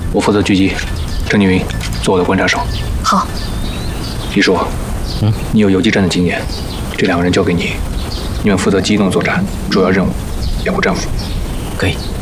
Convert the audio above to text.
我负责狙击，郑宁云做我的观察手。 好。 李叔，你有游击战的经验，这2个人交给你，你们负责机动作战，主要任务掩护战俘。 可以。